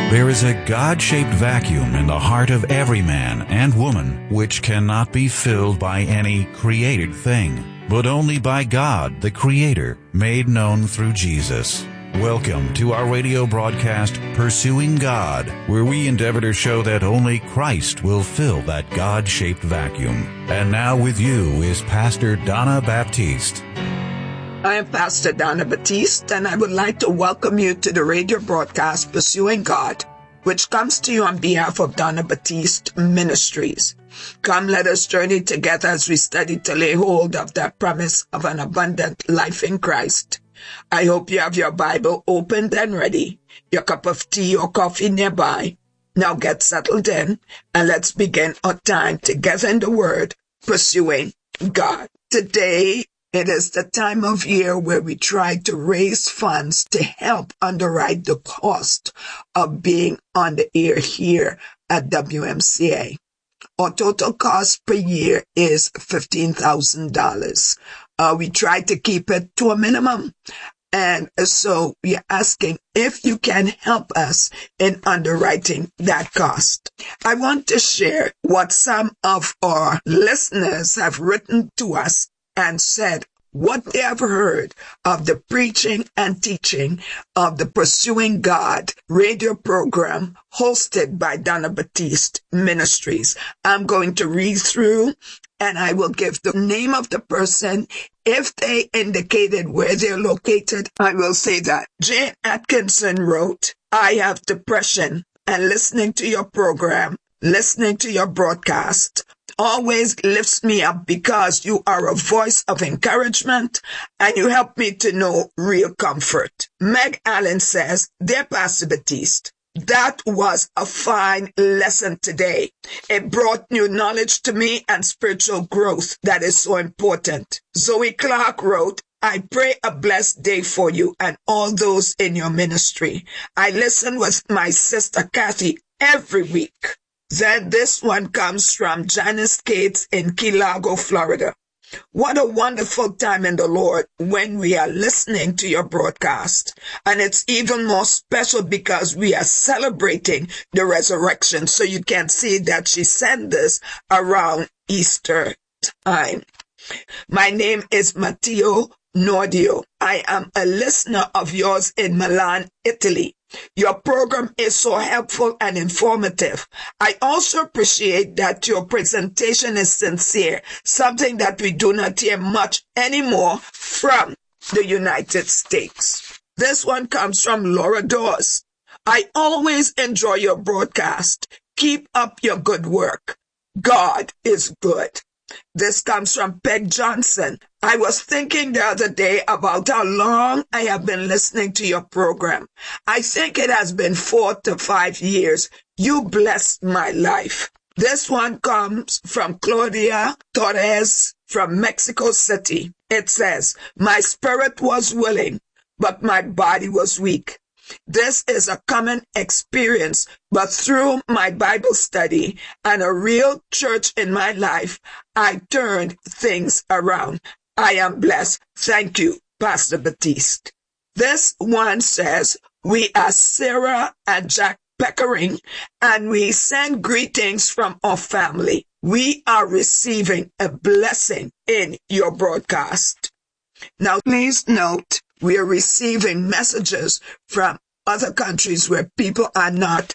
There is a God-shaped vacuum in the heart of every man and woman which cannot be filled by any created thing, but only by God, the Creator, made known through Jesus. Welcome to our radio broadcast, Pursuing God, where we endeavor to show that only Christ will fill that God-shaped vacuum. And now with you is Pastor Donna Baptiste. I am Pastor Donna Baptiste, and I would like to welcome you to the radio broadcast Pursuing God, which comes to you on behalf of Donna Baptiste Ministries. Come, let us journey together as we study to lay hold of that promise of an abundant life in Christ. I hope you have your Bible opened and ready, your cup of tea or coffee nearby. Now get settled in, and let's begin our time together in the Word, Pursuing God. Today, it is the time of year where we try to raise funds to help underwrite the cost of being on the air here at WMCA. Our total cost per year is $15,000. We try to keep it to a minimum. And so we are asking if you can help us in underwriting that cost. I want to share what some of our listeners have written to us and said what they have heard of the preaching and teaching of the Pursuing God radio program hosted by Donna Baptiste Ministries. I'm going to read through and I will give the name of the person. If they indicated where they're located, I will say that. Jane Atkinson wrote, I have depression and listening to your program, listening to your broadcast, always lifts me up because you are a voice of encouragement and you help me to know real comfort. Meg Allen says, Dear Pastor Baptiste, that was a fine lesson today. It brought new knowledge to me and spiritual growth that is so important. Zoe Clark wrote, I pray a blessed day for you and all those in your ministry. I listen with my sister Kathy every week. Then this one comes from Janice Cates in Key Largo, Florida. What a wonderful time in the Lord when we are listening to your broadcast. And it's even more special because we are celebrating the resurrection. So you can see that she sent this around Easter time. My name is Matteo Nordio. I am a listener of yours in Milan, Italy. Your program is so helpful and informative. I also appreciate that your presentation is sincere, something that we do not hear much anymore from the United States. This one comes from Laura Dawes. I always enjoy your broadcast. Keep up your good work. God is good. This comes from Peg Johnson. I was thinking the other day about how long I have been listening to your program. I think it has been 4 to 5 years. You blessed my life. This one comes from Claudia Torres from Mexico City. It says, my spirit was willing, but my body was weak. This is a common experience, but through my Bible study and a real church in my life, I turned things around. I am blessed. Thank you, Pastor Baptiste. This one says, we are Sarah and Jack Peckering, and we send greetings from our family. We are receiving a blessing in your broadcast. Now, please note, we are receiving messages from other countries where people are not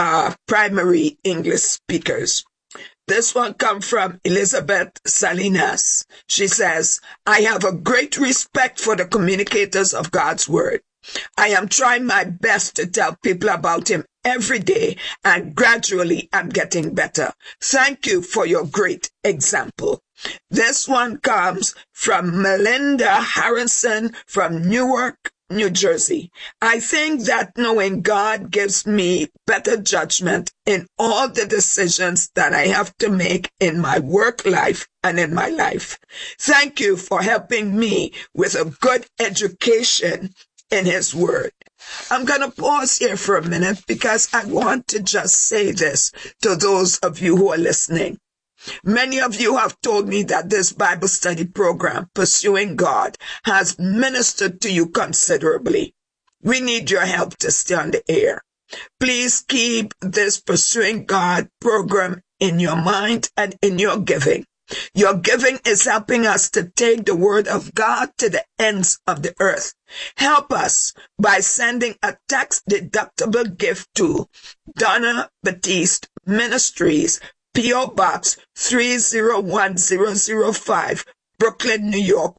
primary English speakers. This one comes from Elizabeth Salinas. She says, I have a great respect for the communicators of God's word. I am trying my best to tell people about him every day, and gradually I'm getting better. Thank you for your great example. This one comes from Melinda Harrison from Newark, New Jersey. I think that knowing God gives me better judgment in all the decisions that I have to make in my work life and in my life. Thank you for helping me with a good education in His Word. I'm going to pause here for a minute because I want to just say this to those of you who are listening. Many of you have told me that this Bible study program, Pursuing God, has ministered to you considerably. We need your help to stay on the air. Please keep this Pursuing God program in your mind and in your giving. Your giving is helping us to take the word of God to the ends of the earth. Help us by sending a tax-deductible gift to Donna Batiste Ministries, P.O. Box 301005, Brooklyn, New York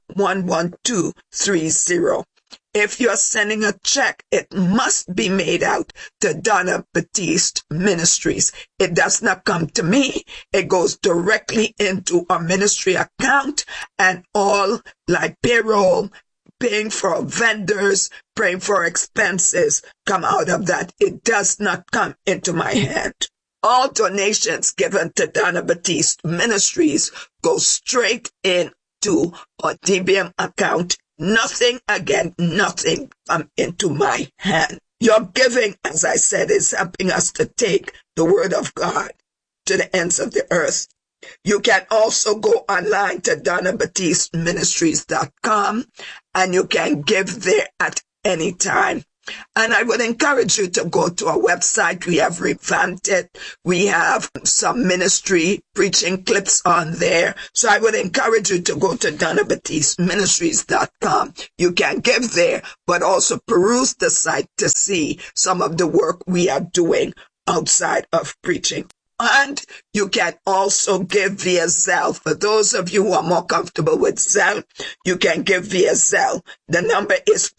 11230. If you're sending a check, it must be made out to Donna Batiste Ministries. It does not come to me. It goes directly into our ministry account, and all like payroll, paying for vendors, paying for expenses come out of that. It does not come into my hand. All donations given to Donna Batiste Ministries go straight into our DBM account. Nothing come into my hand. Your giving, as I said, is helping us to take the word of God to the ends of the earth. You can also go online to DonnaBatisteMinistries.com, and you can give there at any time. And I would encourage you to go to our website. We have revamped it. We have some ministry preaching clips on there. So I would encourage you to go to DonnaBatisteMinistries.com. You can give there, but also peruse the site to see some of the work we are doing outside of preaching. And you can also give via Zelle. For those of you who are more comfortable with Zelle, you can give via Zelle. The number is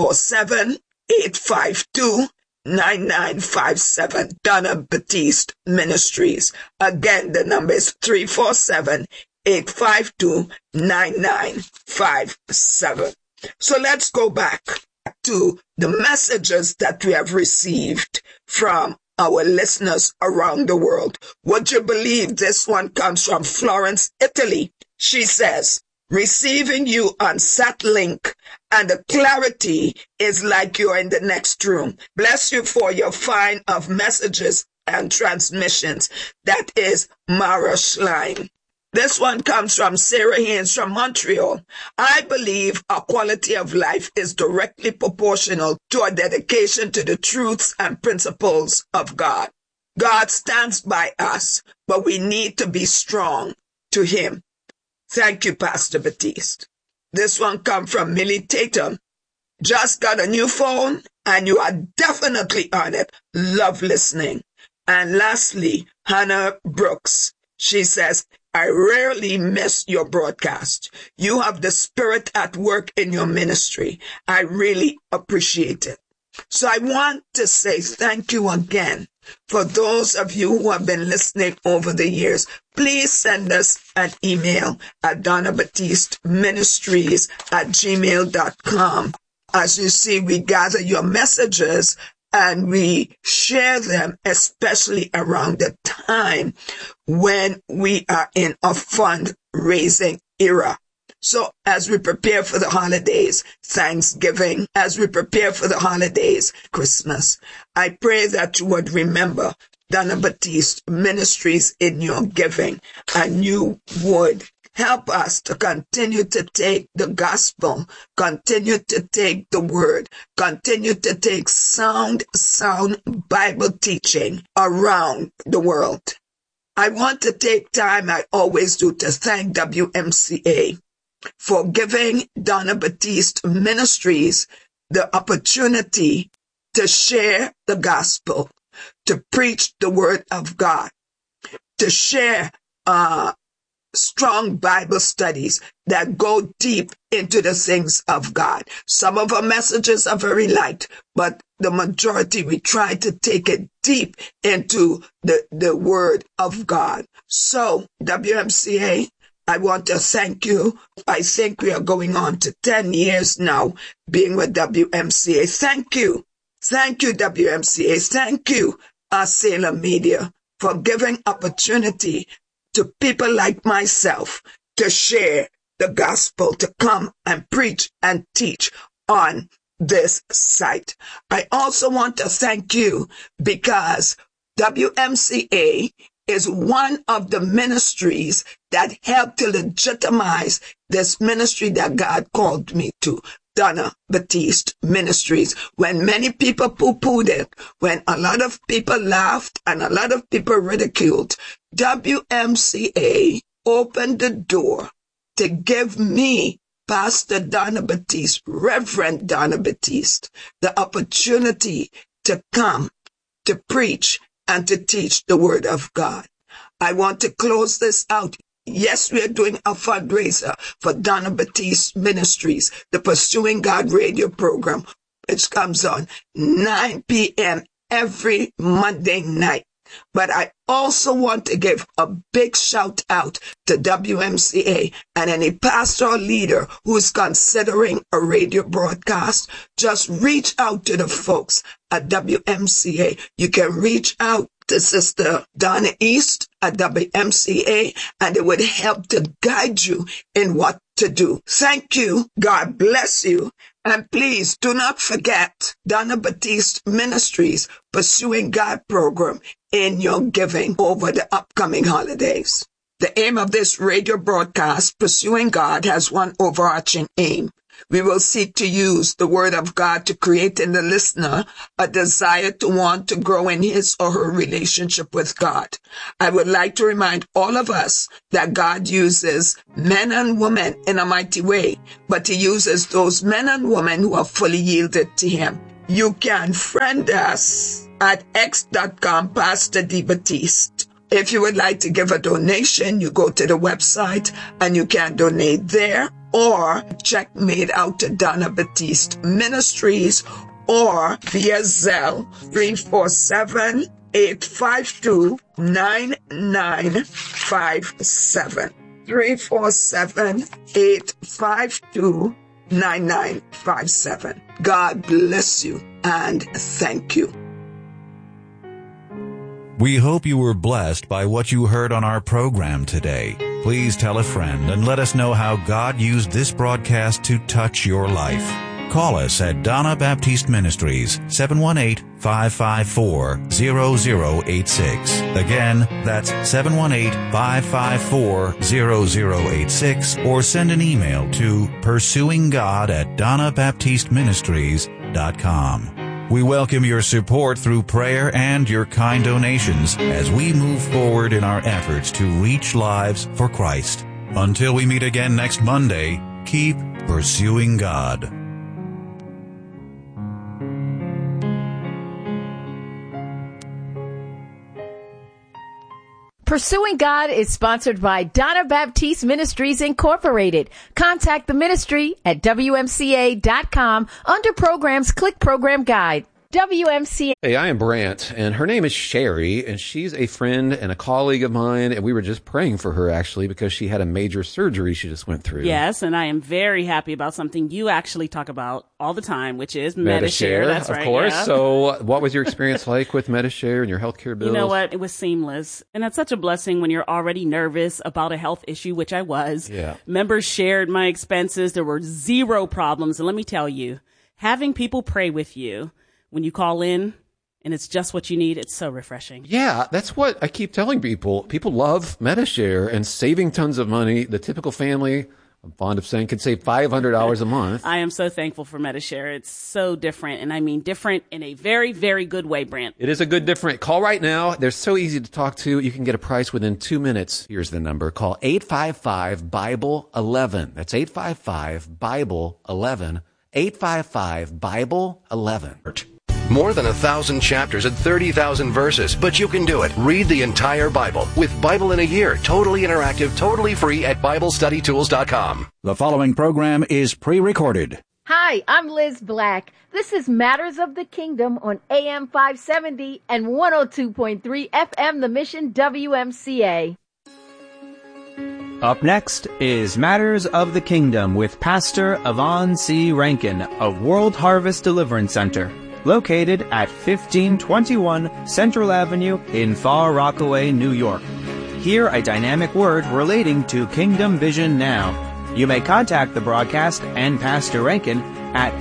347-852-9957, Donna Batiste Ministries. Again, the number is 347-852-9957. So let's go back to the messages that we have received from our listeners around the world. Would you believe this one comes from Florence, Italy? She says, receiving you on SatLink, and the clarity is like you're in the next room. Bless you for your find of messages and transmissions. That is Mara Schlein. This one comes from Sarah Haynes from Montreal. I believe our quality of life is directly proportional to our dedication to the truths and principles of God. God stands by us, but we need to be strong to Him. Thank you, Pastor Batiste. This one comes from Millie Tatum. Just got a new phone, and you are definitely on it. Love listening. And lastly, Hannah Brooks. She says, I rarely miss your broadcast. You have the Spirit at work in your ministry. I really appreciate it. So I want to say thank you again for those of you who have been listening over the years. Please send us an email at DonnaBatisteMinistries@gmail.com. As you see, we gather your messages and we share them, especially around the time when we are in a fundraising era. So as we prepare for the holidays, Thanksgiving, as we prepare for the holidays, Christmas, I pray that you would remember Donna Batiste Ministries in your giving, and you would help us to continue to take the gospel, continue to take the word, continue to take sound Bible teaching around the world. I want to take time, I always do, to thank WMCA for giving Donna Batiste Ministries the opportunity to share the gospel, to preach the word of God, to share strong Bible studies that go deep into the things of God. Some of our messages are very light, but the majority, we try to take it deep into the word of God. So, WMCA, I want to thank you. I think we are going on to 10 years now being with WMCA. Thank you. Thank you, WMCA. Thank you, Salem Media, for giving opportunity to people like myself to share the gospel, to come and preach and teach on this site. I also want to thank you because WMCA is one of the ministries that helped to legitimize this ministry that God called me to. Donna Baptiste Ministries. When many people poo-pooed it, when a lot of people laughed and a lot of people ridiculed, WMCA opened the door to give me, Pastor Donna Baptiste, Reverend Donna Baptiste, the opportunity to come, to preach, and to teach the Word of God. I want to close this out. Yes, we are doing a fundraiser for Donna Baptiste Ministries, the Pursuing God radio program, which comes on 9 p.m. every Monday night. But I also want to give a big shout out to WMCA and any pastor or leader who is considering a radio broadcast. Just reach out to the folks at WMCA. You can reach out to Sister Donna East at WMCA, and it would help to guide you in what to do. Thank you. God bless you. And please do not forget Donna Baptiste Ministries Pursuing God program in your giving over the upcoming holidays. The aim of this radio broadcast, Pursuing God, has one overarching aim. We will seek to use the Word of God to create in the listener a desire to want to grow in his or her relationship with God. I would like to remind all of us that God uses men and women in a mighty way, but he uses those men and women who are fully yielded to him. You can friend us at x.com, Pastor D. Baptiste. If you would like to give a donation, you go to the website and you can donate there, or check made out to Donna Baptiste Ministries, or via Zelle 347-852-9957. 347-852-9957. God bless you and thank you. We hope you were blessed by what you heard on our program today. Please tell a friend and let us know how God used this broadcast to touch your life. Call us at Donna Baptiste Ministries, 718-554-0086. Again, that's 718-554-0086, or send an email to pursuinggod@donnabaptisteministries.com. We welcome your support through prayer and your kind donations as we move forward in our efforts to reach lives for Christ. Until we meet again next Monday, keep pursuing God. Pursuing God is sponsored by Donna Baptiste Ministries, Incorporated. Contact the ministry at WMCA.com. Under programs, click Program Guide. WMCA. Hey, I am Brant, and her name is Sherry, and she's a friend and a colleague of mine, and we were just praying for her, actually, because she had a major surgery she just went through. Yes, and I am very happy about something you actually talk about all the time, which is Medi-Share. That's right. Of course. Yeah. So what was your experience like with Medi-Share and your healthcare bills? You know what? It was seamless. And that's such a blessing when you're already nervous about a health issue, which I was. Yeah. Members shared my expenses. There were zero problems. And let me tell you, having people pray with you when you call in and it's just what you need, it's so refreshing. Yeah, that's what I keep telling people. People love Medi-Share and saving tons of money. The typical family, I'm fond of saying, can save $500 a month. I am so thankful for Medi-Share. It's so different, and I mean different in a very, very good way, Brant. It is a good different. Call right now. They're so easy to talk to. You can get a price within 2 minutes. Here's the number. Call 855-BIBLE-11. That's 855-BIBLE-11. 855-BIBLE-11. More than 1,000 chapters and 30,000 verses, but you can do it. Read the entire Bible with Bible in a Year, totally interactive, totally free at BibleStudyTools.com. The following program is pre-recorded. Hi, I'm Liz Black. This is Matters of the Kingdom on AM 570 and 102.3 FM The Mission WMCA. Up next is Matters of the Kingdom with Pastor Yvonne C. Rankin of World Harvest Deliverance Center, located at 1521 Central Avenue in Far Rockaway, New York. Hear a dynamic word relating to Kingdom Vision now. You may contact the broadcast and Pastor Rankin at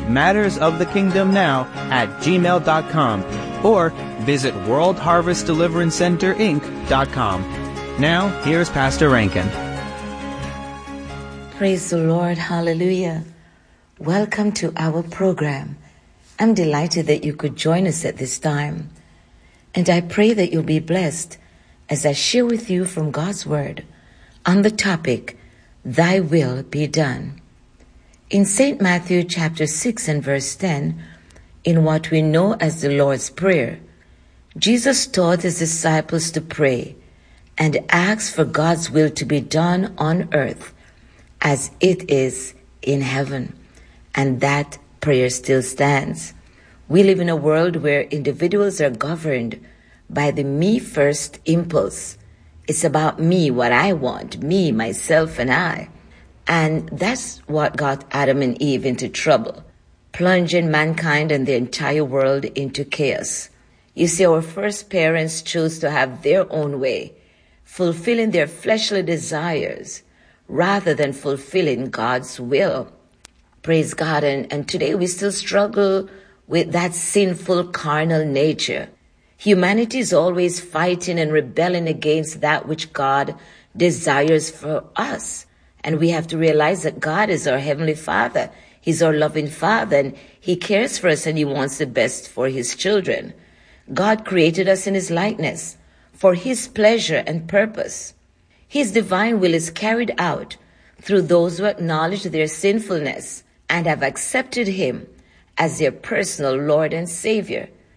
mattersofthekingdomnow@gmail.com or visit worldharvestdeliverancecenterInc.com. Now, here's Pastor Rankin. Praise the Lord. Hallelujah. Welcome to our program. I'm delighted that you could join us at this time. And I pray that you'll be blessed as I share with you from God's Word on the topic, Thy Will Be Done. In St. Matthew chapter 6 and verse 10, in what we know as the Lord's Prayer, Jesus taught his disciples to pray and ask for God's will to be done on earth as it is in heaven. And that prayer still stands. We live in a world where individuals are governed by the me first impulse. It's about me, what I want, me, myself, and I. And that's what got Adam and Eve into trouble, plunging mankind and the entire world into chaos. You see, our first parents chose to have their own way, fulfilling their fleshly desires rather than fulfilling God's will. Praise God. And today we still struggle with that sinful carnal nature. Humanity is always fighting and rebelling against that which God desires for us. And we have to realize that God is our Heavenly Father. He's our loving Father, and He cares for us and He wants the best for His children. God created us in His likeness for His pleasure and purpose. His divine will is carried out through those who acknowledge their sinfulness and have accepted Him as their personal Lord and Savior.